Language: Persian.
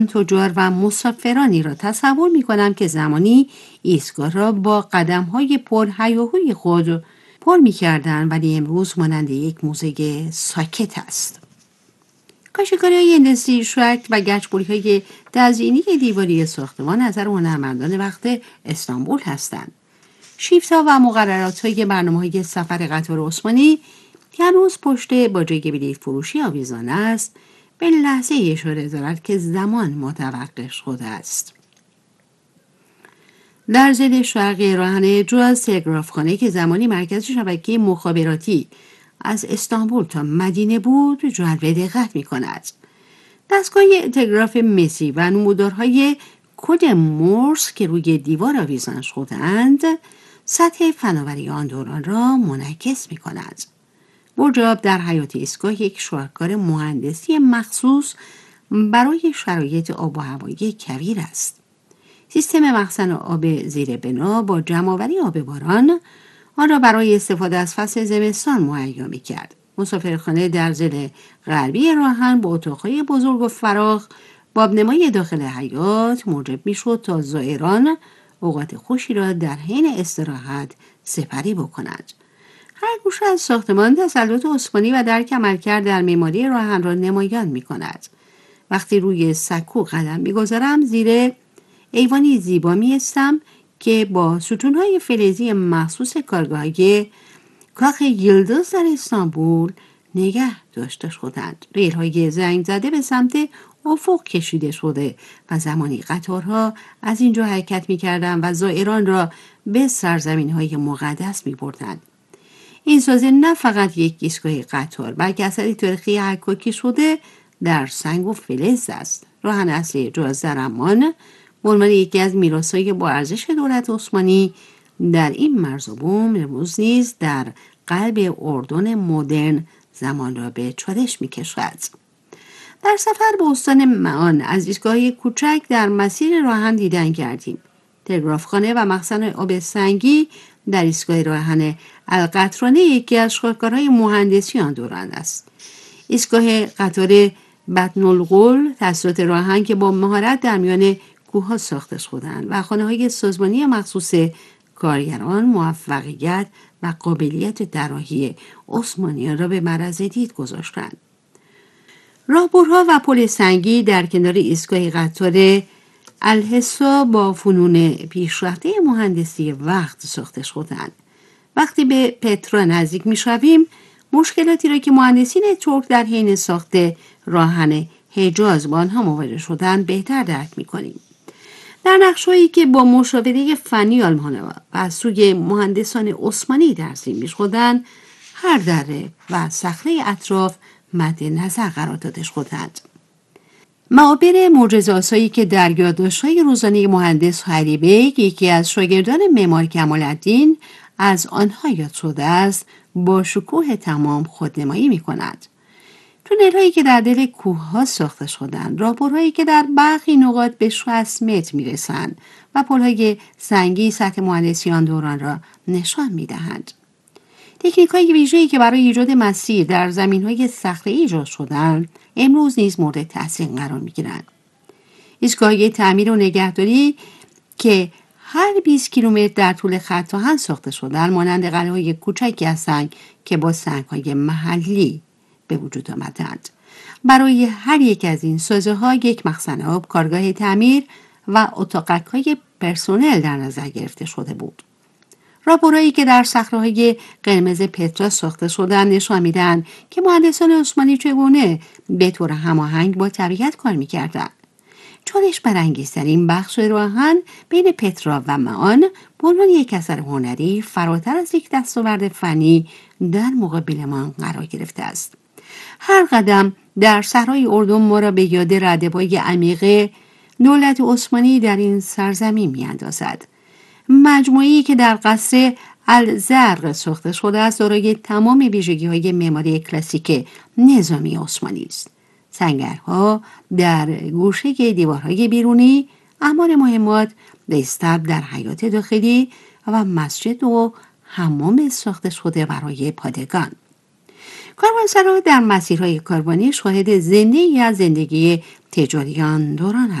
تجار و مسافرانی را تصور می کنم که زمانی ایستگاه را با قدم‌های پرهیاهوی خود پر می کردن، ولی امروز مانند یک موزه ساکت است. کاشی‌کاری‌های هندسی، شرک و گچ‌بری‌های تزئینی دیواری ساختمان نظر هنرمندان وقت استانبول هستند. شیفت‌ها و مقررات‌های برنامه‌های سفر قطار عثمانی که هنوز پشت باجه بلیط فروشی آویزان است، به لحظه اشاره دارد که زمان متوقف شده است. در ضد شرقی راهن جز تلگرافخانه که زمانی مرکز شبکه مخابراتی از استانبول تا مدینه بود جلب دقت می کند. دستگاه تلگراف مسی و نمودارهای کد مورس که روی دیوار آویزان شده‌اند سطح فناوری آن دوران را منعکس می کند. برج آب در حیاط ایستگاه یک شاهکار مهندسی مخصوص برای شرایط آب و هوایی کویر است. سیستم مخزن آب زیر بنا با جمع‌آوری آب باران آن را برای استفاده از فصل زمستان مهیا می‌کرد. مسافرخانه در ضد غربی راهن با اتاق‌های بزرگ و فراخ با آبنمای داخل حیاط موجب می‌شد تا زائران اوقات خوشی را در حین استراحت سپری بکنند. هر گوشه از ساختمان تسلط عثمانی و درک عملکرد در معماری راهن را نمایان می‌کند. وقتی روی سکو قدم می‌گذارم زیر ایوانی زیبا می‌ایستم که با ستون‌های فلزی مخصوص کارگاه‌های کاخ یلدز در استانبول نگه داشته شدند. ریل‌های زنگ زده به سمت افق کشیده شده و زمانی قطارها از اینجا حرکت می‌کردند و زائران را به سرزمین‌های مقدس می‌بردند. این سازه نه فقط یک ایستگاه قطار بلکه اثری تاریخی حکاکی شده در سنگ و فلز است. راهن اصلی جاز در عمان به عنوان یکی از میراث‌های با ارزش دولت عثمانی در این مرز و بوم امروز نیز در قلب اردن مدرن زمان را به چالش می‌کشد. در سفر به استان معان از ایستگاه‌های کوچک در مسیر راهن دیدن کردیم. تلگرافخانه و مخزن آب سنگی در ایستگاه راهن القطرانه یکی از شاهکارهای مهندسی آن دوران است. ایستگاه قطار بطن‌الغول توسط راهن که با مهارت در میان کوه‌ها ساخته شدند و خانه‌های سازمانی مخصوص کارگران موفقیت و قابلیت طراحی عثمانیان را به معرض دید گذاشتند. راهبرها و پل سنگی در کنار ایستگاه قطار الحصا با فنون پیشرفته مهندسی وقت ساخته شدند. وقتی به پترا نزدیک می‌شویم، مشکلاتی را که مهندسین ترک در حین ساخت راهن حجاز با آنها مواجه شدند بهتر درک می‌کنیم. در نقشه‌هایی که با مشاوره فنی آلمان‌ها و از سوی مهندسان عثمانی ترسیم می‌شدند، هر دره و صخره اطراف مد نظر قرار داده شدند. معابر معجزه‌آسایی که در یادداشت‌های روزانه مهندس هری بیگ یکی از شاگردان معمار کمال‌الدین از آنها یاد شده است، با شکوه تمام خودنمایی می‌کند. تونل‌هایی که در دل کوه‌ها ساخته شدند، راهبرهایی که در برخی نقاط به 60 متر می‌رسند و پل‌های سنگی سطح مهندسی آن دوران را نشان می‌دهند. تکنیک‌های ویژه‌ای که برای ایجاد مسیر در زمین‌های صخره‌ای ایجاد شدند، امروز نیز مورد تحسین قرار می‌گیرند. ایستگاه‌های تعمیر و نگهداری که هر 20 کیلومتر در طول خط آهن ساخته شدند، مانند قلعه‌های کوچکی هستند که با سنگ‌های محلی به وجود آمدند. برای هر یک از این سازه‌ها یک مخزن آب، کارگاه تعمیر و اتاقک‌های پرسنل در نظر گرفته شده بود. راهبرهایی که در صخره‌های قرمز پترا ساخته شدند نشان می‌دهند که مهندسان عثمانی چگونه به طور هماهنگ با طبیعت کار می‌کردند. چالش برانگیزترین بخش راهن بین پترا و معان به عنوان یک اثر هنری فراتر از یک دستاورد فنی در مقابلمان قرار گرفته است. هر قدم در صحرای اردن ما را به یاد ردپای عمیق دولت عثمانی در این سرزمین می‌اندازد. مجموعه‌ای که در قصر الزرق ساخته شده است، دارای تمام ویژگی‌های معماری کلاسیک نظامی عثمانی است. سنگرها در گوشه دیوارهای بیرونی، احمال مهمات، دستب در حیاط داخلی و مسجد و حمام ساخته شده برای پادگان. کاروانسرا در مسیرهای کاروانی شاهد زنده‌ای از زندگی تجاریان دوران